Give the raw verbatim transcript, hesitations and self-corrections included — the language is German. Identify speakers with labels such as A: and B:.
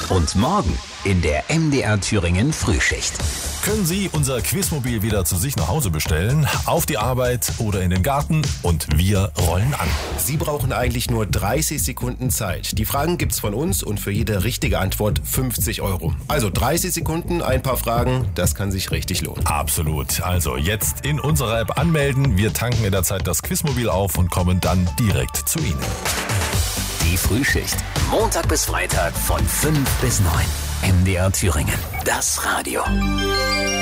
A: Und morgen in der M D R Thüringen Frühschicht.
B: Können Sie unser Quizmobil wieder zu sich nach Hause bestellen, auf die Arbeit oder in den Garten und wir rollen an.
C: Sie brauchen eigentlich nur dreißig Sekunden Zeit. Die Fragen gibt's von uns und für jede richtige Antwort fünfzig Euro. Also dreißig Sekunden, ein paar Fragen, das kann sich richtig lohnen.
B: Absolut. Also jetzt in unserer App anmelden. Wir tanken in der Zeit das Quizmobil auf und kommen dann direkt zu Ihnen.
A: Die Frühschicht. Montag bis Freitag von fünf bis neun. M D R Thüringen. Das Radio.